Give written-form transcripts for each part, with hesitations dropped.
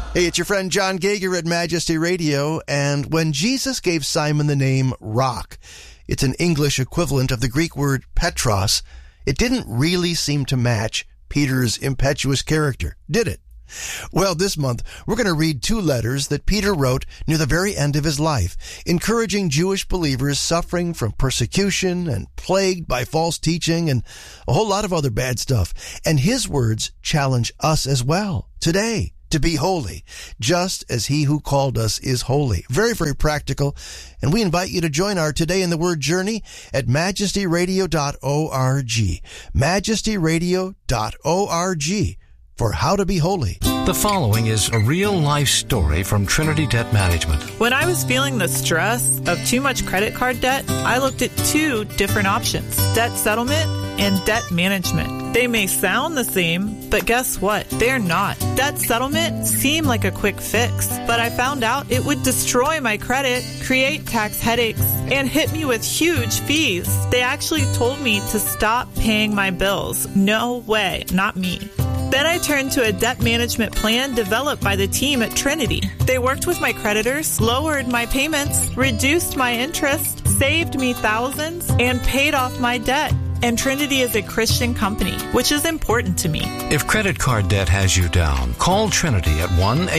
Hey, it's your friend John Gager at Majesty Radio, and when Jesus gave Simon the name Rock, it's an English equivalent of the Greek word Petros, it didn't really seem to match Peter's impetuous character, did it? Well, this month, we're going to read 2 letters that Peter wrote near the very end of his life, encouraging Jewish believers suffering from persecution and plagued by false teaching and a whole lot of other bad stuff. And his words challenge us as well today to be holy, just as he who called us is holy. Very, very practical. And we invite you to join our Today in the Word journey at majestyradio.org. majestyradio.org for how to be holy. The following is a real-life story from Trinity Debt Management. When I was feeling the stress of too much credit card debt, I looked at 2 different options: debt settlement and debt management. They may sound the same, but guess what? They're not. Debt settlement seemed like a quick fix, but I found out it would destroy my credit, create tax headaches, and hit me with huge fees. They actually told me to stop paying my bills. No way, not me. Then I turned to a debt management plan developed by the team at Trinity. They worked with my creditors, lowered my payments, reduced my interest, saved me thousands, and paid off my debt. And Trinity is a Christian company, which is important to me. If credit card debt has you down, call Trinity at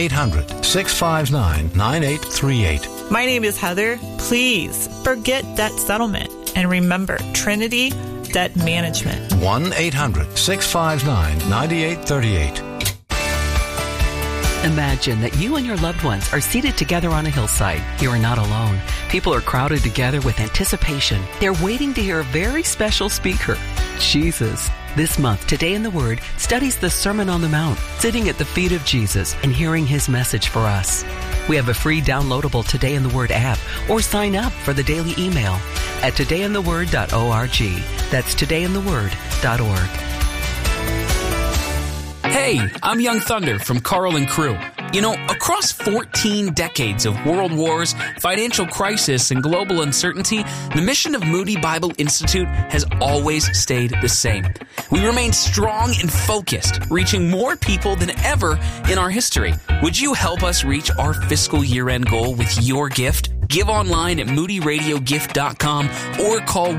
1-800-659-9838. My name is Heather. Please forget debt settlement and remember Trinity Debt Management. 1-800-659-9838. Imagine that you and your loved ones are seated together on a hillside. You are not alone. People are crowded together with anticipation. They're waiting to hear a very special speaker, Jesus. This month, Today in the Word studies the Sermon on the Mount, sitting at the feet of Jesus and hearing his message for us. We have a free downloadable Today in the Word app, or sign up for the daily email at todayintheword.org. That's todayintheword.org. Hey, I'm Young Thunder from Carl and Crew. You know, across 14 decades of world wars, financial crisis, and global uncertainty, the mission of Moody Bible Institute has always stayed the same. We remain strong and focused, reaching more people than ever in our history. Would you help us reach our fiscal year-end goal with your gift? Give online at moodyradiogift.com or call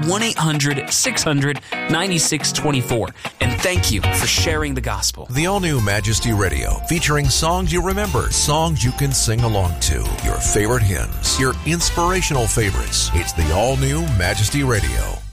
1-800-600-9624. And thank you for sharing the gospel. The all-new Majesty Radio, featuring songs you remember, songs you can sing along to, your favorite hymns, your inspirational favorites. It's the all-new Majesty Radio.